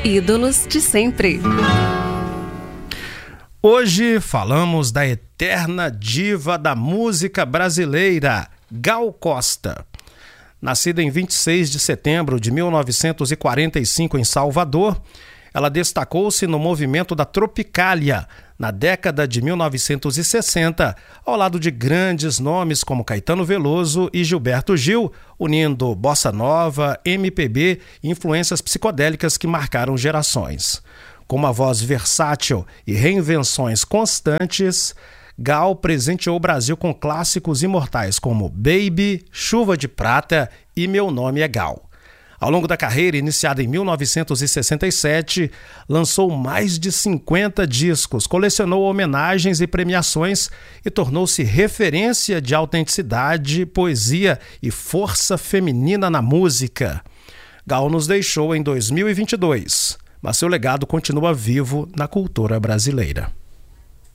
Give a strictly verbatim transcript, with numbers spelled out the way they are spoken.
Ídolos de sempre. Hoje falamos da eterna diva da música brasileira, Gal Costa. Nascida em vinte e seis de setembro de mil novecentos e quarenta e cinco em Salvador, ela destacou-se no movimento da Tropicália na década de mil novecentos e sessenta, ao lado de grandes nomes como Caetano Veloso e Gilberto Gil, unindo bossa nova, M P B e influências psicodélicas que marcaram gerações. Com uma voz versátil e reinvenções constantes, Gal presenteou o Brasil com clássicos imortais como Baby, Chuva de Prata e Meu Nome é Gal. Ao longo da carreira, iniciada em mil novecentos e sessenta e sete, lançou mais de cinquenta discos, colecionou homenagens e premiações e tornou-se referência de autenticidade, poesia e força feminina na música. Gal nos deixou em dois mil e vinte e dois, mas seu legado continua vivo na cultura brasileira.